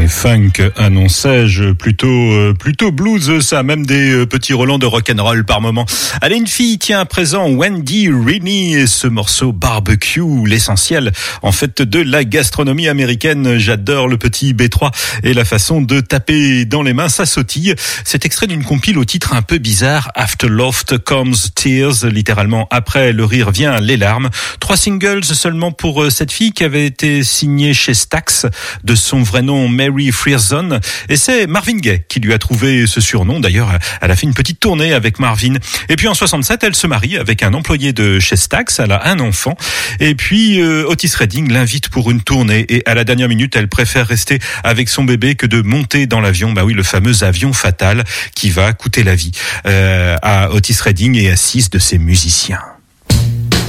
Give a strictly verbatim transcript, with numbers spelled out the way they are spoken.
funk, annonçais-je, plutôt euh, plutôt blues, ça, même des euh, petits relents de rock'n'roll par moment. Allez, une fille, tiens, à présent, Wendy Rennie et ce morceau Barbecue, l'essentiel, en fait, de la gastronomie américaine. J'adore le petit B trois et la façon de taper dans les mains, ça sautille. C'est extrait d'une compile au titre un peu bizarre, After Laughter Comes Tears, littéralement, après le rire vient les larmes. Trois singles seulement pour euh, cette fille qui avait été signée chez Stax, de son vrai nom Mary Frierson, et c'est Marvin Gaye qui lui a trouvé ce surnom. D'ailleurs, elle a fait une petite tournée avec Marvin. Et puis en soixante-sept, elle se marie avec un employé de chez Stax, elle a un enfant, et puis euh, Otis Redding l'invite pour une tournée, et à la dernière minute, elle préfère rester avec son bébé que de monter dans l'avion, bah oui, le fameux avion fatal qui va coûter la vie euh, à Otis Redding et à six de ses musiciens.